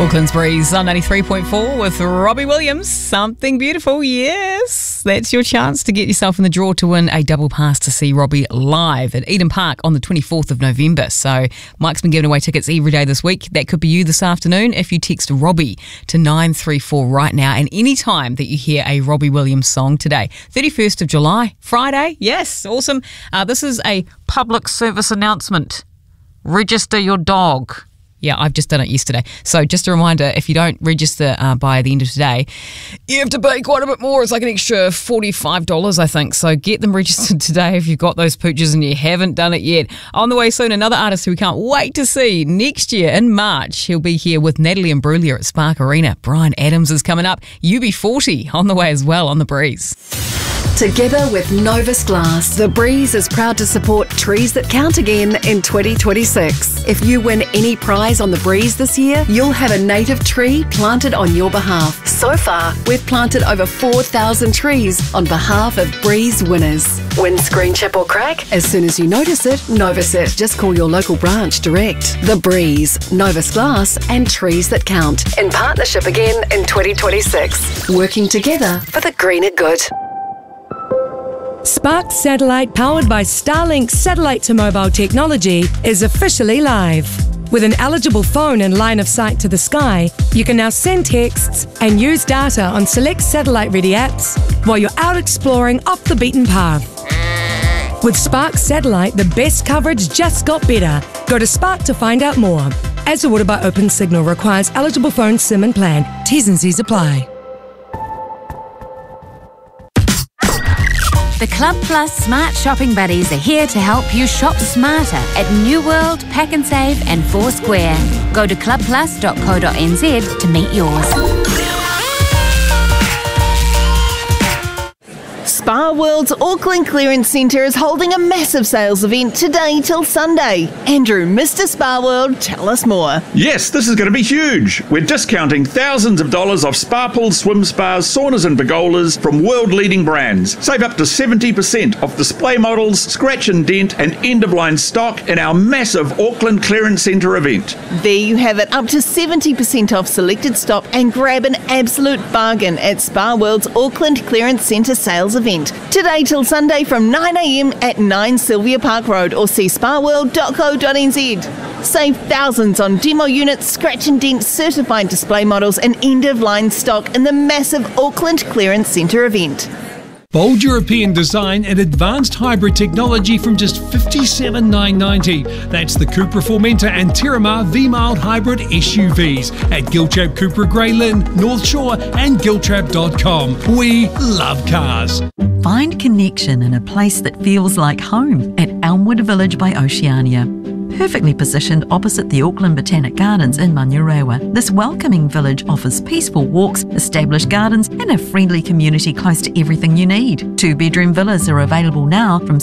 Auckland's Breeze on 93.4 with Robbie Williams. Something beautiful, yes. That's your chance to get yourself in the draw to win a double pass to see Robbie live at Eden Park on the 24th of November. So Mike's been giving away tickets every day this week. That could be you this afternoon if you text Robbie to 934 right now. And any time that you hear a Robbie Williams song today, 31st of July, Friday. Yes, awesome. This is a public service announcement. Register your dog. Yeah, I've just done it yesterday. So just a reminder, if you don't register by the end of today, you have to pay quite a bit more. It's like an extra $45, I think. So get them registered today if you've got those pooches and you haven't done it yet. On the way soon, another artist who we can't wait to see next year in March. He'll be here with Natalie Imbruglia at Spark Arena. Bryan Adams is coming up. UB40 on the way as well on The Breeze. Together with Novus Glass, The Breeze is proud to support Trees That Count again in 2026. If you win any prize on The Breeze this year, you'll have a native tree planted on your behalf. So far, we've planted over 4,000 trees on behalf of Breeze winners. Windscreen chip or crack? As soon as you notice it, Novus it. Just call your local branch direct. The Breeze, Novus Glass and Trees That Count. In partnership again in 2026. Working together for the greener good. Spark Satellite, powered by Starlink satellite-to-mobile technology, is officially live. With an eligible phone and line of sight to the sky, you can now send texts and use data on select satellite-ready apps while you're out exploring off the beaten path. With Spark Satellite, the best coverage just got better. Go to Spark to find out more. As ordered by Open Signal, requires eligible phone SIM and plan. T's and C's apply. The Club Plus Smart Shopping Buddies are here to help you shop smarter at New World, Pack and Save and Foursquare. Go to clubplus.co.nz to meet yours. Spa World's Auckland Clearance Centre is holding a massive sales event today till Sunday. Andrew, Mr. Spa World, tell us more. Yes, this is going to be huge. We're discounting thousands of dollars off spa pools, swim spas, saunas and pergolas from world-leading brands. Save up to 70% off display models, scratch and dent and end-of-line stock in our massive Auckland Clearance Centre event. There you have it, up to 70% off selected stock, and grab an absolute bargain at Spa World's Auckland Clearance Centre sales event. Today till Sunday from 9 a.m. at 9 Sylvia Park Road or see spaworld.co.nz. Save thousands on demo units, scratch and dent certified display models and end-of-line stock in the massive Auckland Clearance Centre event. Bold European design and advanced hybrid technology from just $57,990. That's the Cupra Formentor and Terramar V-Mild Hybrid SUVs at Giltrap Cupra Grey Lynn, North Shore and Giltrap.com. We love cars. Find connection in a place that feels like home at Elmwood Village by Oceania. Perfectly positioned opposite the Auckland Botanic Gardens in Manurewa, this welcoming village offers peaceful walks, established gardens and a friendly community close to everything you need. 2-bedroom villas are available now from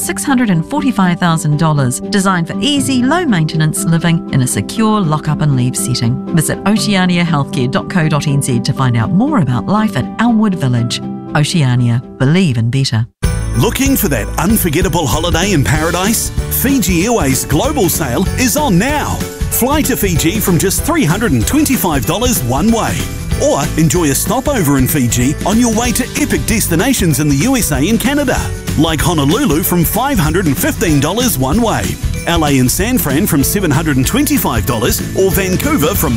$645,000, designed for easy, low-maintenance living in a secure lock-up and leave setting. Visit oceaniahealthcare.co.nz to find out more about life at Elmwood Village. Oceania, believe in better. Looking for that unforgettable holiday in paradise? Fiji Airways Global Sale is on now. Fly to Fiji from just $325 one way. Or enjoy a stopover in Fiji on your way to epic destinations in the USA and Canada, like Honolulu from $515 one way, LA and San Fran from $725, or Vancouver from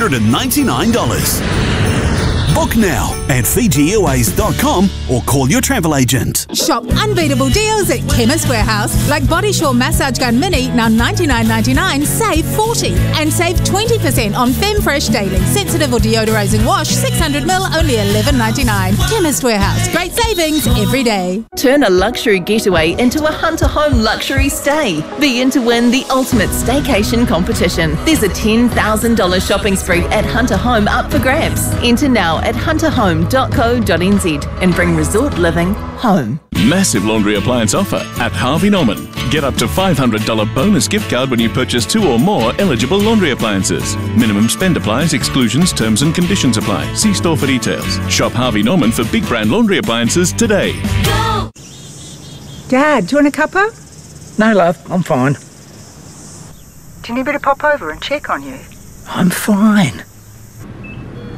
$999. Book now at FijiAirways.com or call your travel agent. Shop unbeatable deals at Chemist Warehouse, like Body Shore Massage Gun Mini, now $99.99, save $40. And save 20% on Femfresh Daily Sensitive or Deodorizing Wash, 600ml, only $11.99. Chemist Warehouse, great savings every day. Turn a luxury getaway into a Hunter Home luxury stay. Be in to win the ultimate staycation competition. There's a $10,000 shopping spree at Hunter Home up for grabs. Enter now at hunterhome.co.nz and bring resort living home. Massive laundry appliance offer at Harvey Norman. Get up to $500 bonus gift card when you purchase 2 or more eligible laundry appliances. Minimum spend applies, exclusions, terms and conditions apply. See store for details. Shop Harvey Norman for big brand laundry appliances today. Go! Dad, do you want a cuppa? No, love, I'm fine. Do you need me to pop over and check on you? I'm fine.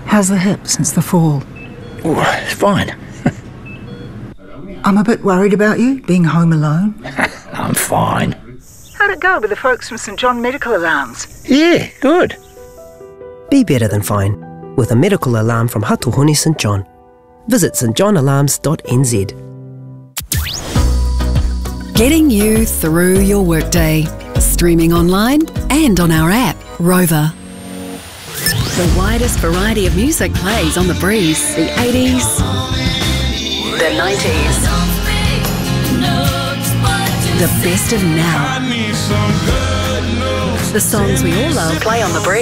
How's the hip since the fall? Oh, it's fine. I'm a bit worried about you, being home alone. I'm fine. How'd it go with the folks from St John Medical Alarms? Yeah, good. Be better than fine with a medical alarm from Hatuhuni St John. Visit stjohnalarms.nz. Getting you through your workday. Streaming online and on our app, Rover. The widest variety of music plays on the breeze. The 80s, the 90s, the best of now. The songs we all love play on the breeze.